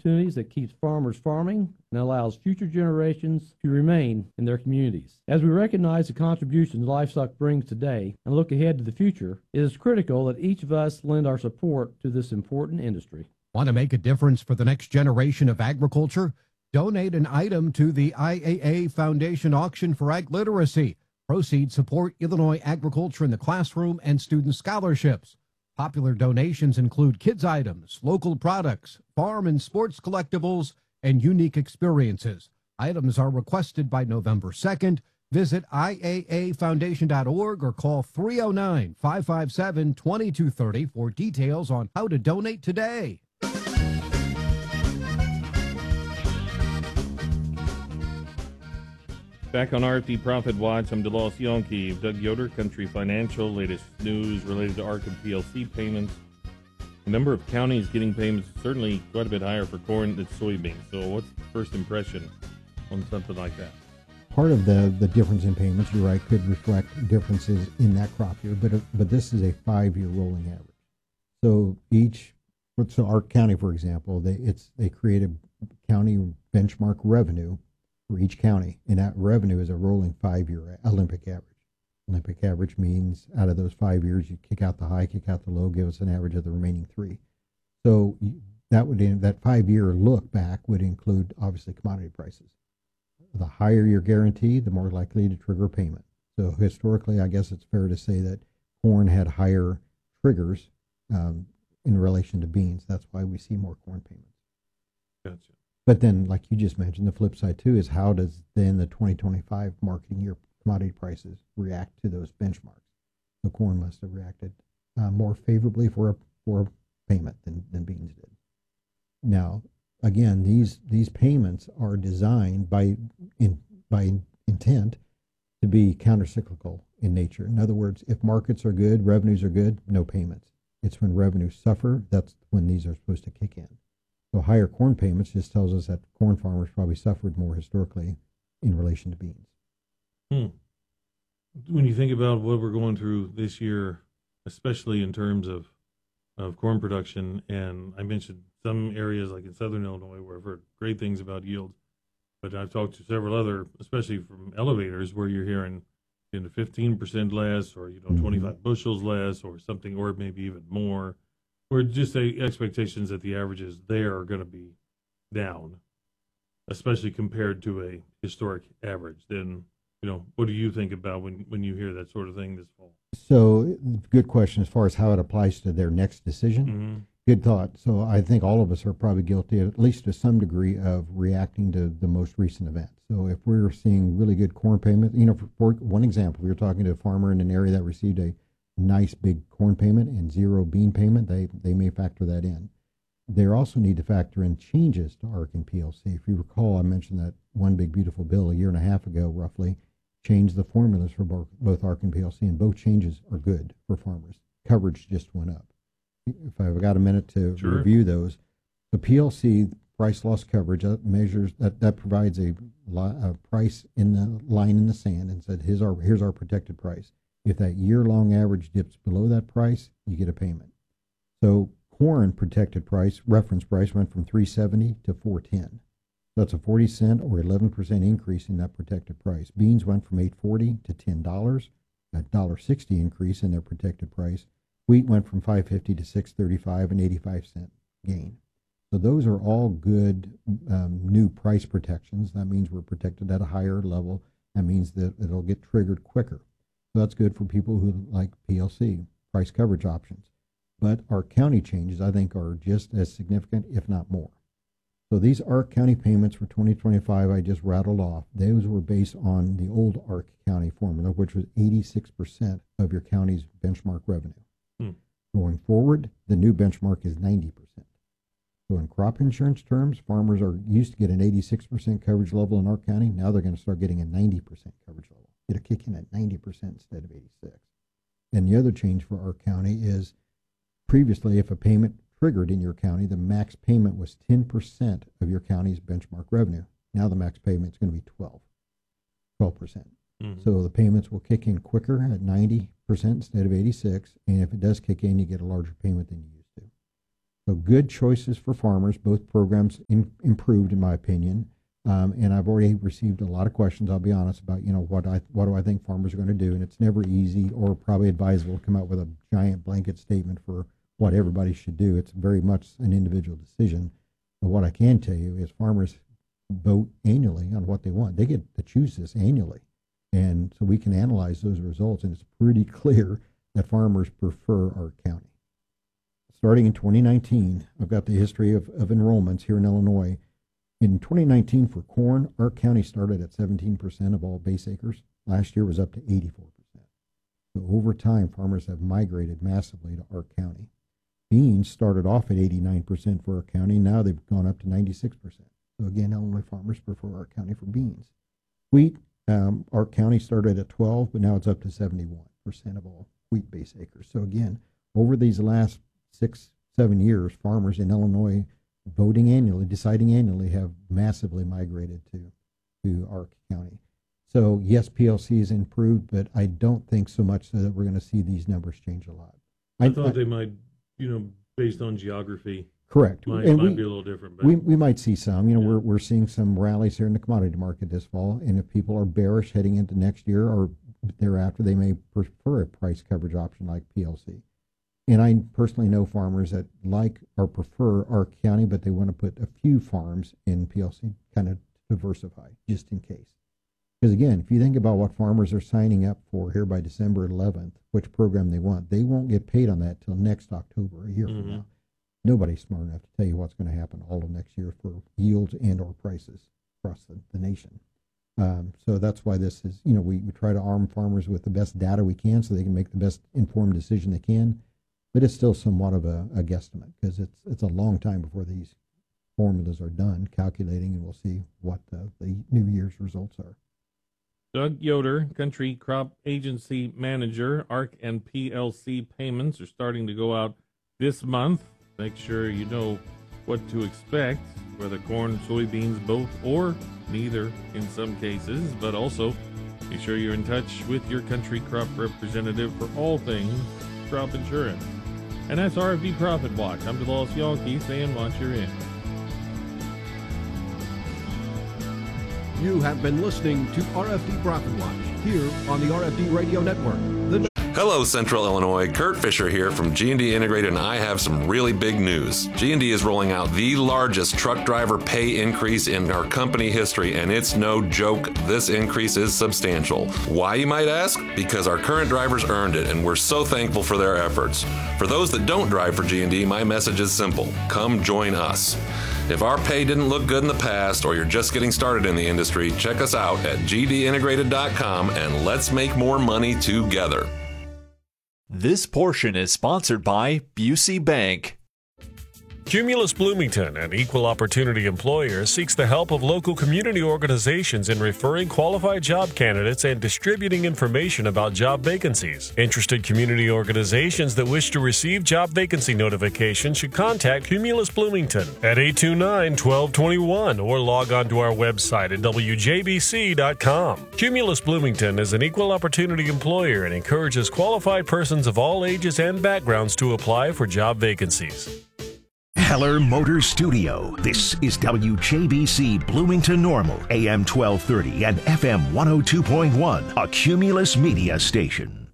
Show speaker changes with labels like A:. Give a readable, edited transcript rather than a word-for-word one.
A: opportunities that keeps farmers farming and allows future generations to remain in their communities. As we recognize the contributions livestock brings today and look ahead to the future, it is critical that each of us lend our support to this important industry.
B: Want to make a difference for the next generation of agriculture? Donate an item to the IAA Foundation Auction for Ag Literacy. Proceeds support Illinois agriculture in the classroom and student scholarships. Popular donations include kids' items, local products, farm and sports collectibles, and unique experiences. Items are requested by November 2nd. Visit IAAFoundation.org or call 309-557-2230 for details on how to donate today.
C: Back on RFD Profit Watch, I'm DeLoss Yonke, Doug Yoder, Country Financial. Latest news related to ARC and PLC payments. The number of counties getting payments is certainly quite a bit higher for corn than soybeans. So what's the first impression on something like that?
D: Part of the difference in payments, you're right, could reflect differences in that crop year, but this is a 5-year rolling average. So ARC County, for example, they create a county benchmark revenue for each county, and that revenue is a rolling 5-year Olympic average. Olympic average means out of those 5 years, you kick out the high, kick out the low, give us an average of the remaining 3. So that 5-year look back would include obviously commodity prices. The higher your guarantee, the more likely to trigger a payment. So historically, I guess it's fair to say that corn had higher triggers in relation to beans. That's why we see more corn payments.
C: Gotcha.
D: But then, like you just mentioned, the flip side too is how does then the 2025 marketing year commodity prices react to those benchmarks? So corn must have reacted more favorably for a payment than beans did. Now, again, these payments are designed by intent to be countercyclical in nature. In other words, if markets are good, revenues are good, no payments. It's when revenues suffer, that's when these are supposed to kick in. So higher corn payments just tells us that corn farmers probably suffered more historically in relation to beans.
C: When you think about what we're going through this year, especially in terms of corn production, and I mentioned some areas like in southern Illinois where I've heard great things about yield, but I've talked to several other, especially from elevators, where you're hearing 15% less or 25 bushels less or something, or maybe even more. Or just say expectations that the averages there are going to be down, especially compared to a historic average. Then, what do you think about when you hear that sort of thing this fall?
D: So, good question as far as how it applies to their next decision. Mm-hmm. Good thought. So, I think all of us are probably guilty, at least to some degree, of reacting to the most recent event. So, if we're seeing really good corn payment, for one example, we were talking to a farmer in an area that received a nice big corn payment and zero bean payment, they may factor that in. They also need to factor in changes to ARC and PLC. If you recall, I mentioned that one big beautiful bill a year and a half ago, roughly, changed the formulas for both ARC and PLC, and both changes are good for farmers. Coverage just went up. If I've got a minute to review those, the PLC price loss coverage measures that provides a price in the line in the sand and said here's our protected price. If that year-long average dips below that price, you get a payment. So corn protected price, reference price, went from $3.70 to $4.10. So that's a 40-cent or 11% increase in that protected price. Beans went from $8.40 to $10, a $1.60 increase in their protected price. Wheat went from $5.50 to $6.35, an 85-cent gain. So those are all good new price protections. That means we're protected at a higher level. That means that it'll get triggered quicker. So that's good for people who like PLC, price coverage options. But our county changes, I think, are just as significant, if not more. So these ARC County payments for 2025 I just rattled off, those were based on the old ARC County formula, which was 86% of your county's benchmark revenue. Going forward, the new benchmark is 90%. So in crop insurance terms, farmers are used to get an 86% coverage level in ARC County. Now they're going to start getting a 90% coverage level. It'll kick in at 90% instead of 86. And the other change for ARC County is previously, if a payment triggered in your county, the max payment was 10% of your county's benchmark revenue. Now the max payment is going to be 12%. Mm-hmm. So the payments will kick in quicker at 90% instead of 86. And if it does kick in, you get a larger payment than you used to. So good choices for farmers. Both programs improved, in my opinion. And I've already received a lot of questions, I'll be honest, about, what do I think farmers are going to do? And it's never easy or probably advisable to come out with a giant blanket statement for what everybody should do. It's very much an individual decision. But what I can tell you is farmers vote annually on what they want. They get to choose this annually. And so we can analyze those results, and it's pretty clear that farmers prefer our county. Starting in 2019, I've got the history of enrollments here in Illinois. In 2019 for corn, our county started at 17% of all base acres. Last year was up to 84%. So over time, farmers have migrated massively to our county. Beans started off at 89% for our county. Now they've gone up to 96%. So again, Illinois farmers prefer our county for beans. Wheat, our county started at 12, but now it's up to 71% of all wheat base acres. So again, over these last 6-7 years, farmers in Illinois voting annually, deciding annually, have massively migrated to our county. So yes, PLC has improved, but I don't think so much so that we're going to see these numbers change a lot.
C: I thought they might, based on geography.
D: Correct.
C: Might
D: And
C: be a little different. But
D: we might see some. We're seeing some rallies here in the commodity market this fall, and if people are bearish heading into next year or thereafter, they may prefer a price coverage option like PLC. And I personally know farmers that like or prefer our county, but they want to put a few farms in PLC, kind of diversify, just in case. Because again, if you think about what farmers are signing up for here by December 11th, which program they want, they won't get paid on that till next October, a year from now. Nobody's smart enough to tell you what's going to happen all of next year for yields and or prices across the nation. So that's why this is, we try to arm farmers with the best data we can so they can make the best informed decision they can. But it's still somewhat of a guesstimate because it's a long time before these formulas are done calculating, and we'll see what the New Year's results are.
E: Doug Yoder, Country Crop Agency Manager. ARC and PLC payments are starting to go out this month. Make sure you know what to expect, whether corn, soybeans, both, or neither in some cases. But also, be sure you're in touch with your country crop representative for all things crop insurance. And that's RFD Profit Watch. I'm DeLoss Yonke saying watch your in.
B: You have been listening to RFD Profit Watch here on the RFD Radio Network.
F: Hello, Central Illinois. Kurt Fisher here from G&D Integrated, and I have some really big news. G&D is rolling out the largest truck driver pay increase in our company history, and it's no joke. This increase is substantial. Why, you might ask? Because our current drivers earned it, and we're so thankful for their efforts. For those that don't drive for G&D, my message is simple. Come join us. If our pay didn't look good in the past, or you're just getting started in the industry, check us out at gdintegrated.com, and let's make more money together.
G: This portion is sponsored by Busey Bank.
H: Cumulus Bloomington, an equal opportunity employer, seeks the help of local community organizations in referring qualified job candidates and distributing information about job vacancies. Interested community organizations that wish to receive job vacancy notifications should contact Cumulus Bloomington at 829-1221 or log on to our website at wjbc.com. Cumulus Bloomington is an equal opportunity employer and encourages qualified persons of all ages and backgrounds to apply for job vacancies.
I: Heller Motor Studio. This is WJBC Bloomington Normal, AM 1230 and FM 102.1, a Cumulus media station.